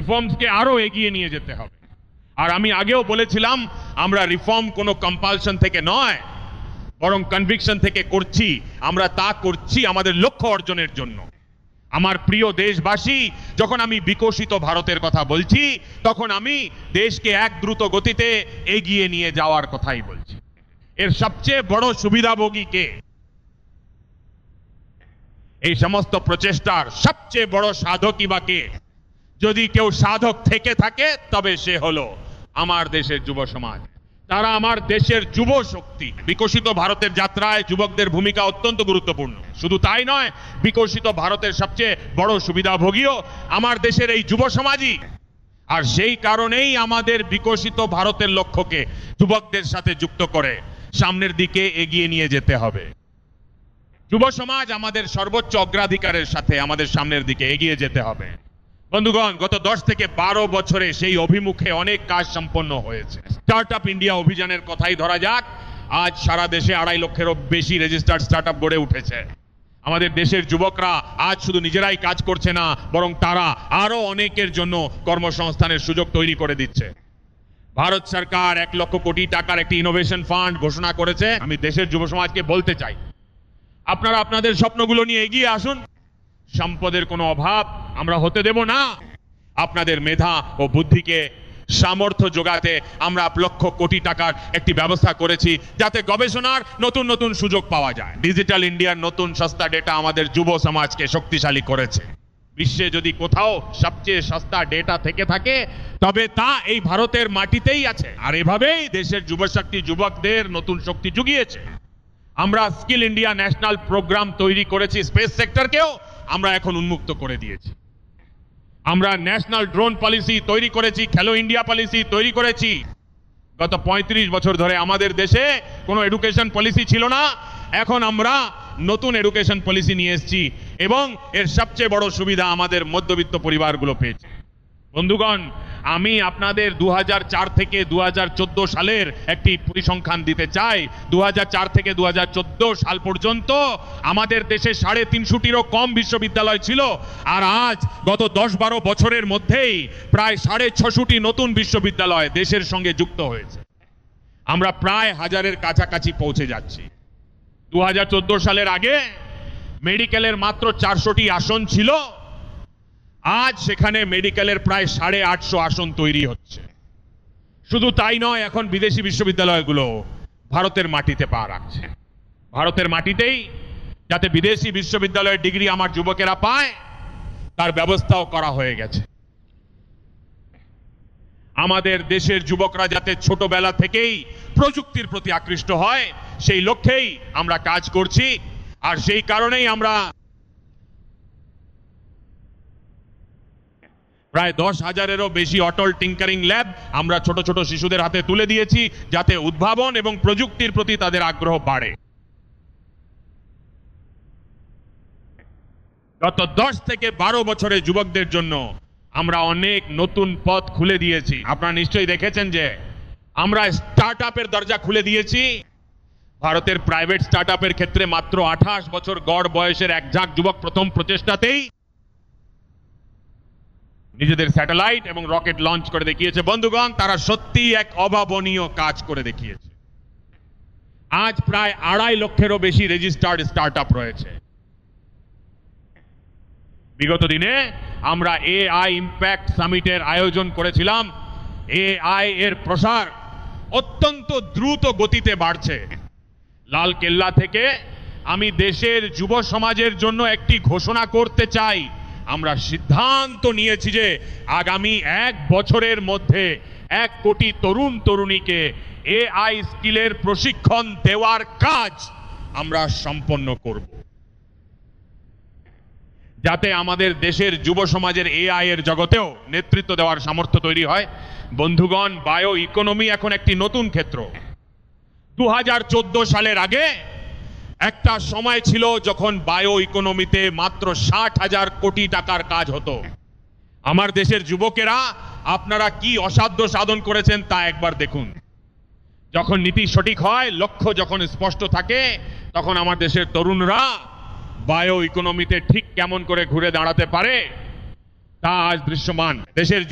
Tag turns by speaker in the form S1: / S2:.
S1: রিফর্মসকে আরো এগিয়ে নিয়ে যেতে হবে। আর আমি আগেও বলেছিলাম আমরা রিফর্ম কোনো কম্পালশন থেকে নয়, বরং কনভিকশন থেকে করছি। আমরা তা করছি আমাদের লক্ষ্য অর্জনের জন্য। আমার প্রিয় দেশবাসী, যখন আমি বিকশিত ভারতের কথা বলছি তখন আমি দেশকে এক দ্রুত গতিতে এগিয়ে নিয়ে যাওয়ার কথাই বলছি। এর সবচেয়ে বড় সুবিধাভোগী কে? এই সমস্ত প্রচেষ্টার সবচেয়ে বড় সাধকই বা কে? যদি কেউ সাধক থেকে থাকে তবে সে হলো আমার দেশের যুব সমাজ। তারা আমার দেশের যুব শক্তি। বিকশিত ভারতের যাত্রায় যুবকদের ভূমিকা অত্যন্ত গুরুত্বপূর্ণ। শুধু তাই নয়, বিকশিত ভারতের সবচেয়ে বড় সুবিধাভোগীও আমার দেশের এই যুব সমাজই। আর সেই কারণেই আমাদের বিকশিত ভারতের লক্ষ্যকে যুবকদের সাথে যুক্ত করে সামনের দিকে এগিয়ে নিয়ে যেতে হবে। যুব সমাজ আমাদের সর্বোচ্চ অগ্রাধিকারের সাথে আমাদের সামনের দিকে এগিয়ে যেতে হবে। বন্ধুগণ, গত 10 থেকে 12 বছরে সেই অভিমুখে অনেক কাজ সম্পন্ন হয়েছে। স্টার্টআপ ইন্ডিয়া অভিযানের কথাই ধরা যাক। আজ সারা দেশে 2.5 লক্ষেরও বেশি রেজিস্টার্ড স্টার্টআপ গড়ে উঠেছে। আমাদের দেশের যুবকরা আজ শুধু নিজেরাই কাজ করছে না, বরং তারা আরো অনেকের জন্য কর্মসংস্থানের সুযোগ তৈরি করে দিচ্ছে। ভারত সরকার 1 লক্ষ কোটি টাকার একটি ইনোভেশন ফান্ড ঘোষণা করেছে। আমি দেশের যুব সমাজকে বলতে চাই, আপনারা আপনাদের স্বপ্নগুলো নিয়ে এগিয়ে আসুন। সম্পদের কোনো অভাব আমরা হতে দেব না। আপনাদের মেধা ও বুদ্ধিকে সামর্থ্য যোগাতে আমরা 1 লক্ষ কোটি টাকার একটি ব্যবস্থা করেছি, যাতে গবেষণার নতুন নতুন সুযোগ পাওয়া যায়। ডিজিটাল ইন্ডিয়ার নতুন সস্তা ডেটা আমাদের যুব সমাজকে শক্তিশালী করেছে। বিশ্বে যদি কোথাও সবচেয়ে সস্তা ডেটা থেকে থাকে তবে তা এই ভারতের মাটিতেই আছে। আর এভাবেই দেশের যুবশক্তি যুবকদের নতুন শক্তি জুগিয়েছে। আমরা স্কিল ইন্ডিয়া ন্যাশনাল প্রোগ্রাম তৈরি করেছি। স্পেস সেক্টরকেও আমরা এখন উন্মুক্ত করে দিয়েছি। আমরা ন্যাশনাল ড্রোন পলিসি তৈরি করেছি, খেলো ইন্ডিয়া পলিসি তৈরি করেছি। গত 35 বছর ধরে আমাদের দেশে কোনো এডুকেশন পলিসি ছিল না। এখন আমরা নতুন এডুকেশন পলিসি নিয়ে এসেছি এবং এর সবচেয়ে বড় সুবিধা আমাদের মধ্যবিত্ত পরিবারগুলো পেয়েছে। বন্ধুগণ, আমি আপনাদের 2004 থেকে 2014 সালের একটি পরিসংখ্যান দিতে চাই। 2004 থেকে 2014 সাল পর্যন্ত আমাদের দেশে 350টিরও কম বিশ্ববিদ্যালয় ছিল। আর আজ গত 10-12 বছরের মধ্যেই প্রায় 650টি নতুন বিশ্ববিদ্যালয় দেশের সঙ্গে যুক্ত হয়েছে। আমরা প্রায় 1000-এর কাছাকাছি পৌঁছে যাচ্ছি। 2014 সালের আগে মেডিকেলের মাত্র 400টি আসন ছিল। আজ সেখানে মেডিকেলের প্রায় 850 আসন তৈরি হচ্ছে। শুধু তাই নয়, এখন বিদেশি বিশ্ববিদ্যালয়গুলো ভারতের মাটিতে পা রাখছে। ভারতের মাটিতেই যাতে বিদেশি বিশ্ববিদ্যালয়ের ডিগ্রি আমার যুবকেরা পায় তার ব্যবস্থাও করা হয়ে গেছে। আমাদের দেশের যুবকরা যাতে ছোটবেলা থেকেই প্রযুক্তির প্রতি আকৃষ্ট হয় সেই লক্ষ্যেই আমরা কাজ করছি। আর সেই কারণেই আমরা প্রায় 10,000-এরও বেশি অটল টিঙ্কারিং ল্যাব আমরা ছোট ছোট শিশুদের হাতে তুলে দিয়েছি, যাতে উদ্ভাবন এবং প্রযুক্তির প্রতি তাদের আগ্রহ বাড়ে। গত 10 থেকে 12 বছরে যুবকদের জন্য আমরা অনেক নতুন পথ খুলে দিয়েছি। আপনারা নিশ্চয়ই দেখেছেন যে আমরা স্টার্টআপের দরজা খুলে দিয়েছি। ভারতের প্রাইভেট স্টার্টআপের ক্ষেত্রে মাত্র 28 বছর গড় বয়সের এক ঝাঁক যুবক প্রথম প্রচেষ্টাতেই নিজেদের স্যাটেলাইট এবং রকেট লঞ্চ করে দেখিয়েছে। বন্ধুগণ, তারা সত্যিই এক অভাবনীয় কাজ করে দেখিয়েছে। আজ প্রায় 2.5 লক্ষেরও বেশি রেজিস্টার্ড স্টার্টআপ রয়েছে। বিগত দিনে আমরা এআই ইম্প্যাক্ট সামিটের আয়োজন করেছিলাম। এআই এর প্রসার অত্যন্ত দ্রুত গতিতে বাড়ছে। লাল কেল্লা থেকে আমি দেশের যুব সমাজের জন্য একটি ঘোষণা করতে চাই। আমরা সিদ্ধান্ত নিয়েছি যে আগামী 1 বছরের মধ্যে 1 কোটি তরুণ তরুণীকে এআই স্কিলের প্রশিক্ষণ দেওয়ার কাজ আমরা সম্পন্ন করব, যাতে আমাদের দেশের যুব সমাজের এআই এর জগতেও নেতৃত্ব দেওয়ার সামর্থ্য তৈরি হয়। বন্ধুগণ, বায়ো ইকোনমি এখন একটি নতুন ক্ষেত্র। 2014 সালের আগে একটা সময় ছিল যখন বায়ো ইকোনমিতে মাত্র 60,000 কোটি টাকার কাজ হতো। আমার দেশের যুবকেরা আপনারা কি অসাধ্য সাধন করেছেন তা একবার দেখুন। যখন নীতি সঠিক হয়, লক্ষ্য যখন স্পষ্ট থাকে, তখন আমার দেশের তরুণরা বায়ো ইকোনমিতে ঠিক কেমন করে ঘুরে দাঁড়াতে পারে তা আজ দৃশ্যমান। দেশের